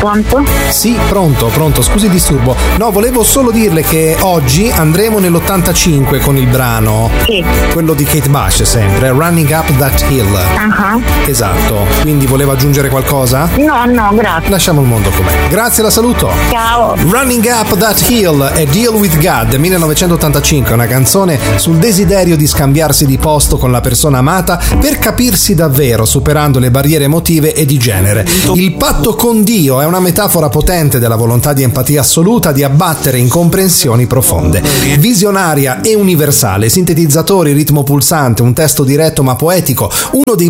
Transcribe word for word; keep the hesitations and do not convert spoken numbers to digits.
Pronto? Sì, pronto, pronto, scusi il disturbo. No, volevo solo dirle che oggi andremo nell'ottantacinque con il brano. Sì. Quello di Kate Bush sempre, Running Up That Hill. Uh-huh. Esatto. Quindi voleva aggiungere qualcosa? No, no, grazie. Lasciamo il mondo com'è. Grazie, la saluto. Ciao. Running Up That Hill e Deal With God, millenovecentottantacinque, una canzone sul desiderio di scambiarsi di posto con la persona amata per capirsi davvero, superando le barriere emotive e di genere. Il patto con Dio è una metafora potente della volontà di empatia assoluta di abbattere incomprensioni profonde. Visionaria e universale, sintetizzatori, ritmo pulsante, un testo diretto ma poetico, uno dei